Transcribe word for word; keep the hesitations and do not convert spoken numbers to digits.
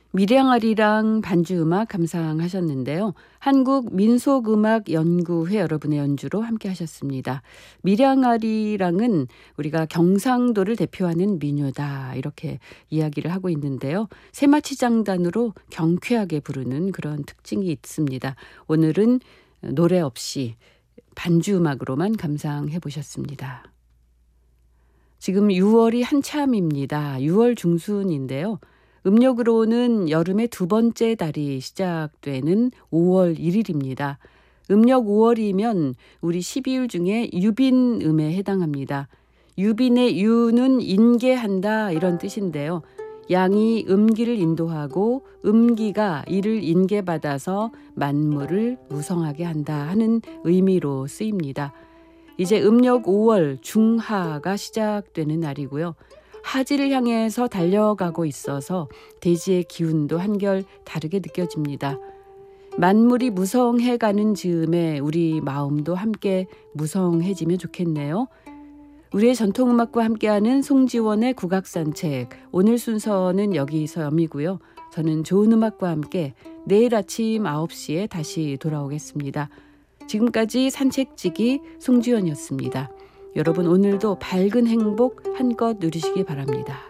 밀양아리랑 반주음악 감상하셨는데요. 한국민속음악연구회 여러분의 연주로 함께 하셨습니다. 밀양아리랑은 우리가 경상도를 대표하는 민요다 이렇게 이야기를 하고 있는데요. 세마치장단으로 경쾌하게 부르는 그런 특징이 있습니다. 오늘은 노래 없이 반주음악으로만 감상해 보셨습니다. 지금 유월이 한참입니다. 유월 중순인데요. 음력으로는 여름의 두 번째 달이 시작되는 오월 일일입니다. 음력 오월이면 우리 십이일 중에 유빈음에 해당합니다. 유빈의 유는 인계한다 이런 뜻인데요. 양이 음기를 인도하고 음기가 이를 인계받아서 만물을 무성하게 한다 하는 의미로 쓰입니다. 이제 음력 오월 중하가 시작되는 날이고요. 하지를 향해서 달려가고 있어서 대지의 기운도 한결 다르게 느껴집니다. 만물이 무성해가는 즈음에 우리 마음도 함께 무성해지면 좋겠네요. 우리의 전통음악과 함께하는 송지원의 국악산책, 오늘 순서는 여기서 여미고요. 저는 좋은 음악과 함께 내일 아침 아홉 시에 다시 돌아오겠습니다. 지금까지 산책지기 송지연이었습니다. 여러분 오늘도 밝은 행복 한껏 누리시기 바랍니다.